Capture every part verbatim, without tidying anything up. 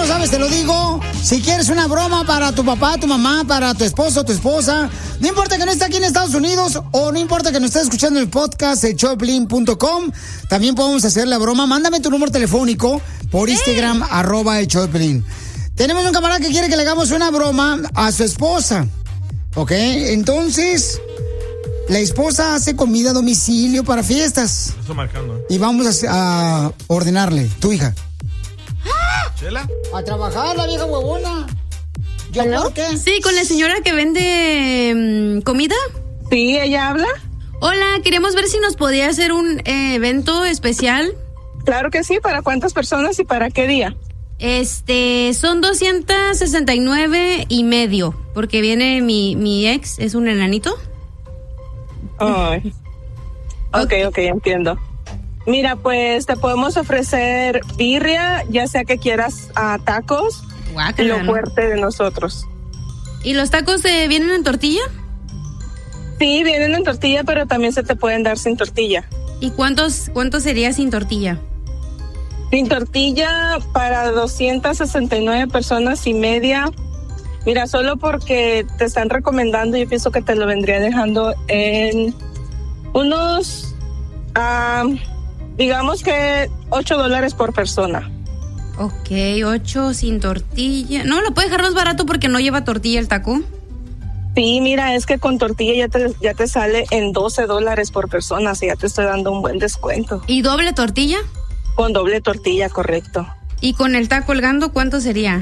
lo sabes, te lo digo. Si quieres una broma para tu papá, tu mamá, para tu esposo, tu esposa, no importa que no esté aquí en Estados Unidos o no importa que no estés escuchando el podcast de show de piolín punto com, también podemos hacer la broma. Mándame tu número telefónico por Instagram, sí. arroba el show de Piolín. Tenemos un camarada que quiere que le hagamos una broma a su esposa. ¿Ok? Entonces, la esposa hace comida a domicilio para fiestas. Estoy marcando. Y vamos a, a ordenarle, tu hija. ¿Chela? A trabajar, la vieja huevona. ¿Yo por qué? Sí, con la señora que vende um, comida. Sí, ella habla. Hola, queríamos ver si nos podía hacer un eh, evento especial. Claro que sí, ¿para cuántas personas y para qué día? Este, son doscientos sesenta y nueve y medio, porque viene mi, mi ex, es un enanito. Ay. Ok, ok, entiendo. Mira, pues te podemos ofrecer birria, ya sea que quieras uh, tacos, Guácala, lo ¿no? fuerte de nosotros. ¿Y los tacos eh, vienen en tortilla? Sí, vienen en tortilla, pero también se te pueden dar sin tortilla. ¿Y cuántos, cuántos sería sin tortilla? Sin tortilla para doscientas sesenta y nueve personas y media. Mira, solo porque te están recomendando, yo pienso que te lo vendría dejando en unos, uh, digamos que ocho dólares por persona. Ok, ocho sin tortilla. ¿No lo puede dejar más barato porque no lleva tortilla el taco? Sí, mira, es que con tortilla ya te, ya te sale en doce dólares por persona, así ya te estoy dando un buen descuento. ¿Y doble tortilla? Con doble tortilla, correcto. ¿Y con el taco colgando cuánto sería?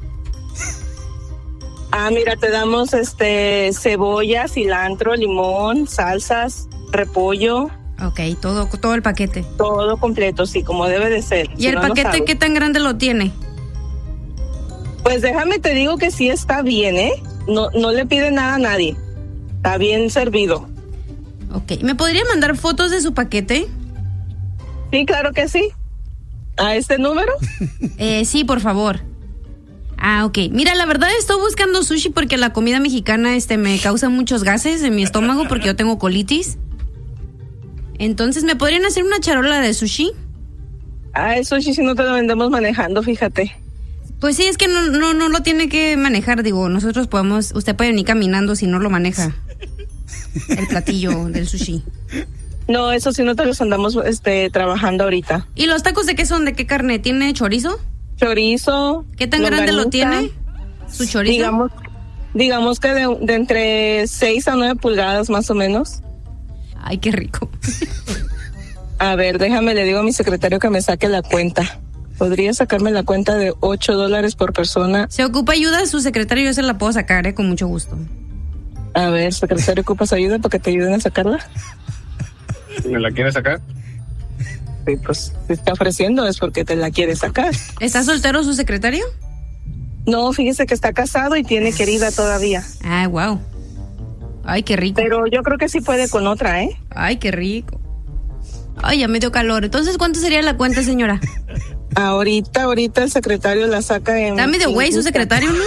Ah, mira, te damos este cebolla, cilantro, limón, salsas, repollo. Ok, todo, todo el paquete. Todo completo, sí, como debe de ser. ¿Y si el no, paquete no qué tan grande lo tiene? Pues déjame te digo que sí está bien, ¿eh? No, no le pide nada a nadie. Está bien servido. Ok, ¿me podría mandar fotos de su paquete? Sí, claro que sí. ¿A este número? Eh, sí, por favor. Ah, ok. Mira, la verdad estoy buscando sushi porque la comida mexicana este, me causa muchos gases en mi estómago porque yo tengo colitis. Entonces, ¿me podrían hacer una charola de sushi? Ah, el sushi si no te lo vendemos manejando, fíjate. Pues sí, es que no, no, no lo tiene que manejar, digo, nosotros podemos, usted puede venir caminando si no lo maneja. El platillo del sushi. No, eso sí no te los andamos este, trabajando ahorita. ¿Y los tacos de qué son? ¿De qué carne? ¿Tiene chorizo? Chorizo. ¿Qué tan grande lo tiene? ¿Su chorizo? Digamos, digamos que de, de entre seis a nueve pulgadas más o menos. Ay, qué rico. A ver, déjame, le digo a mi secretario que me saque la cuenta. ¿Podría sacarme la cuenta de ocho dólares por persona? ¿Se ocupa ayuda de su secretario? Yo se la puedo sacar, ¿eh? Con mucho gusto. A ver, secretario, ¿ocupas ayuda para que te ayuden a sacarla? ¿Me la quieres sacar? Sí, pues te está ofreciendo, es porque te la quiere sacar. ¿Está soltero su secretario? No, fíjese que está casado y tiene querida todavía. Ay, wow. Ay, qué rico. Pero yo creo que sí puede con otra, ¿eh? Ay, qué rico. Ay, ya me dio calor. Entonces, ¿cuánto sería la cuenta, señora? Ahorita, ahorita el secretario la saca en... Dame de güey su secretario, ¿no?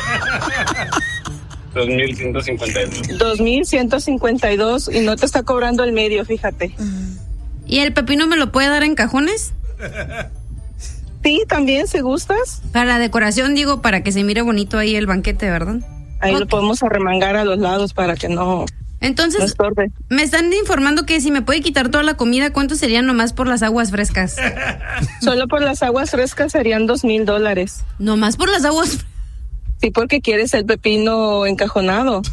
dos mil ciento cincuenta y dos. dos mil ciento cincuenta y dos y no te está cobrando el medio, fíjate. ¿Y el pepino me lo puede dar en cajones? Sí, también, si gustas. Para decoración, digo, para que se mire bonito ahí el banquete, ¿verdad? Ahí okay. Lo podemos arremangar a los lados para que no... Entonces, no estorbe. Me están informando que si me puede quitar toda la comida, ¿cuánto sería nomás por las aguas frescas? Solo por las aguas frescas serían dos mil dólares. ¿Nomás por las aguas? Sí, porque quieres el pepino encajonado.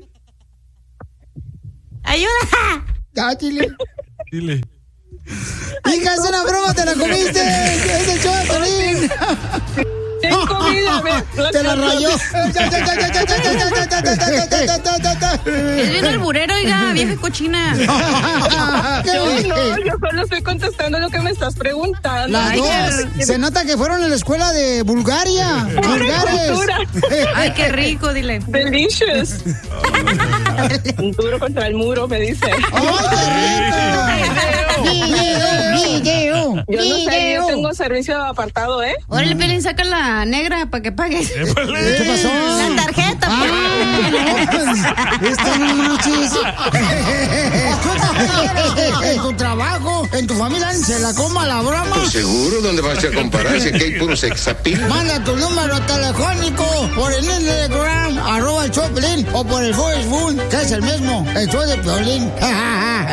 ¡Ayuda! Ya, dile. Dile. Hija, es una broma, te la comiste. Es el show de Piolín. Ten comida, ve. Te la rayó. Es bien alburero, oiga, vieja cochina. Yo no, yo solo estoy contestando lo que me estás preguntando. Las Ay, dos. qué- Se nota que fueron a la escuela de Bulgaria. Vulgares. cultura. Ay, qué rico, dile. Delicious. Un duro contra el muro, me dice. ¡Ay, qué rico! Video, video, Yo no sé, yo video. tengo servicio apartado, ¿eh? Órale, Pelín, saca la negra para que pagues. ¿Qué pasó? La tarjeta, Ah, no, pues, esto no manches. En tu trabajo, en tu familia, se la coma la broma. seguro, ¿dónde vas a comparar? Si aquí hay puro sexapil. Manda tu número telefónico por el Instagram, arroba el Choplin, o por el Facebook, que es el mismo, el show de Piolín.